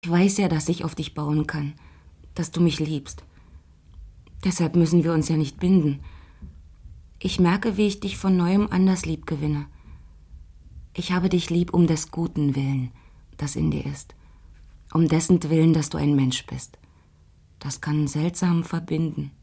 Ich weiß ja, dass ich auf dich bauen kann, dass du mich liebst. Deshalb müssen wir uns ja nicht binden. Ich merke, wie ich dich von Neuem anders lieb gewinne. Ich habe dich lieb um des Guten willen, das in dir ist. Um dessen Willen, dass du ein Mensch bist. Das kann seltsam verbinden.